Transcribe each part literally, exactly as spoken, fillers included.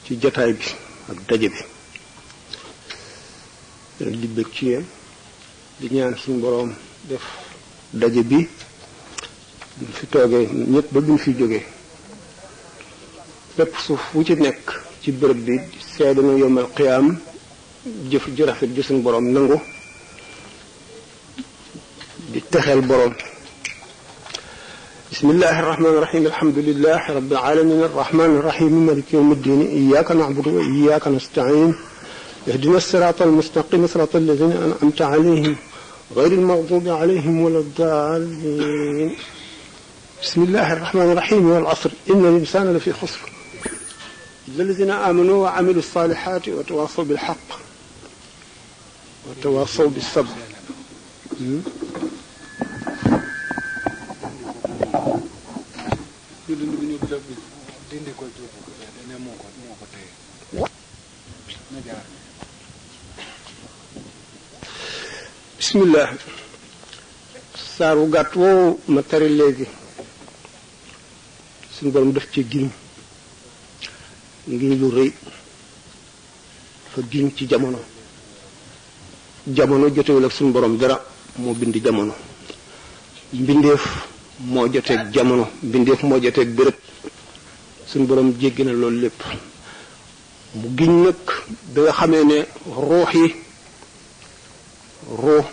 ci jataay bi ak daje bi di bëgg ci yéen di ñaan suñu boroom def daje bi buñ fi toogee ñëpp ba buñ fi jógee fépp suuf wu ci nekk ci bërëb bi seede na yomal qiyaam jëf ju rafet ju suñu boroom nangu di texeel boroom bismillahi irrahmani irrahim alhamdulilah rabbil alamin arrahmani irrahim maliki yawmi ddin iyyaka na'budu wa iyyaka nasta'in اهدنا الصراط المستقيم صراط الذين أنعمت عليهم غير المغضوب عليهم ولا الضالين بسم الله الرحمن الرحيم والعصر إن الإنسان لفي خسر إلا الذين آمنوا وعملوا الصالحات وتواصوا بالحق وتواصوا بالصبر bismillah saaru gàtt woowu ma tari léegi suñu borom def ci giñ ngiñ lu rëy fa giñ ci jamono jamono jotewul ak suñu borom dara moo bindi jamono mbindeef moo joteeg jamono mbindeef moo joteeg béréb suñu borom jéggi na loolu lépp mu giñ nag bi nga xamee ne ruux yi ruux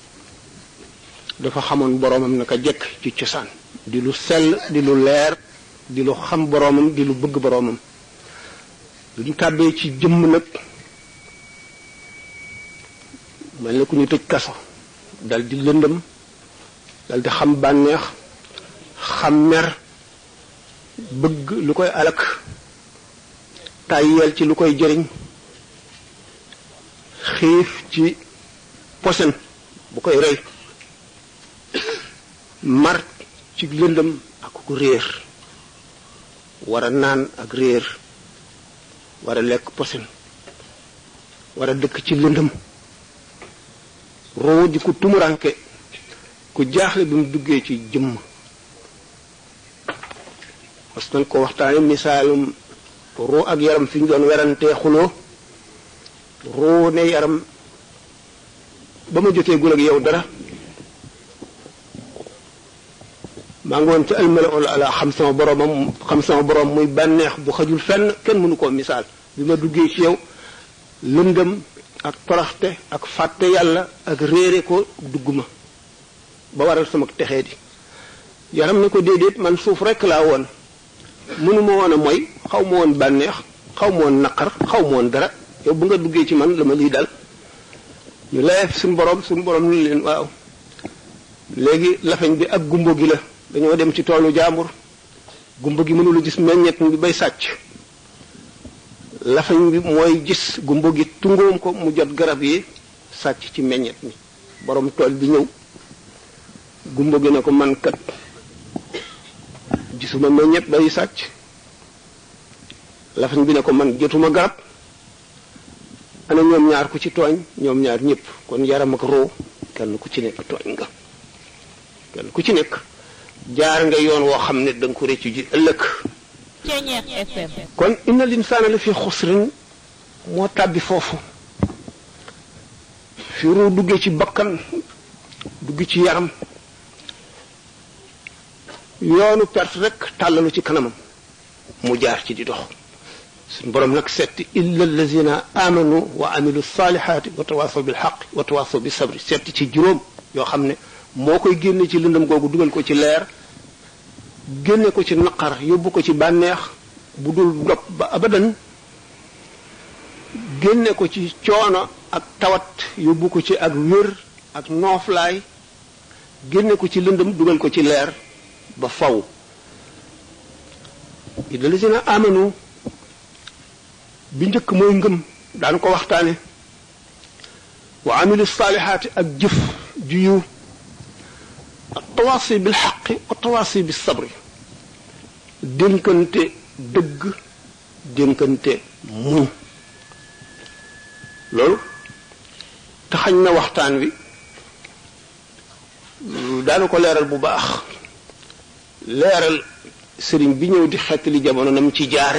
dafa xamoon boroomam naka jekk ci cosaan di lu sell di lu leer di lu xam boroomam di lu bëgg boroomam luñ tàbbee ci jëmm nag mel na ku ñu tëj kaso dal di lëndëm dal di xam bànneex xam mer bëgg lu koy alak tàyyeel ci lu koy jëriñ xiif ci posen bu koy rey mar ci lëndëm ak ku réer war a naan ak réer war a lekk posen war a dëkk ci lëndëm roo di ku tumuranke ku jaaxle bi mu duggee ci jëmm mas nañ ko waxtaane misaalum roo ak yaram fi ñu doon werantee xuloo roo ne yaram ba ma jotee gul ak yow dara maa ngi woon ci almalaul ala xam sama boromam xam sama borom muy bànneex bu xajul fenn kenn mënu koo misaal bi ma duggee ci yow lëndëm ak toroxte ak fàtte yàlla ak réere ko dugg ma ba waral sama texee di yaram ne ko déedéet man suuf rekk laa woon mënuma woon a mooy xaw ma woon bànneex xaw ma woon naqar xaw ma woon dara yow bu nga duggee ci man la ma lii dal ñu layef suñu borom suñu borom ni leen waaw léegi lafañ bi ak gumbo gi la dañoo dem ci toolu jaambur gumbo gi mënula gis meññet bi bay sàcc lafañ bi mooy gis gumbo gi tungoom ko mu jot garab yi sàcc ci meññet mi borom tool bi ñëw gumbo gi ne ko man kat gisuma meññet bay sàcc lafañ bi ne ko man jotuma garab ana ñoom ñaar ku ci tooñ ñoom ñaar ñëpp kon yaram ak roo kenn ku ci nekk tooñ nga kenn ku ci nekk jaar nga yoon woo xam ne danga ko réccu ji ëllëg kon inna linsaana la fi xusrin moo tàbbi foofu fi ruu duggee ci bakkan dugg ci yaram yoonu perte rek tàllalu ci kanamam mu jaar ci di dox suñu borom nag setti illa allazina amanu wa amilu salihati wa tawasaw bil haqq wa tawasaw bis sabri setti ci juróom yoo xam ne moo koy génne ci lëndëm googu dugal ko ci leer génne ko ci naqar yóbbu ko ci bànneex bu dul dog ba abadan génne ko ci coono ak tawat yóbbu ko ci ak wér ak nooflaay génne ko ci lëndëm dugal ko ci leer ba faw illa allazina amanu bi njëkk mooy ngëm daan ko waxtaane wa amilu saalihaati ak jëf ju yiw ak tawaasi bil xaqi wa tawaasi bis sabri dénkante dëgg dénkante muñ loolu taxañ na waxtaan wi daana ko leeral bu baax leeral sëriñ bi ñëw di xettali jamono nam ci jaare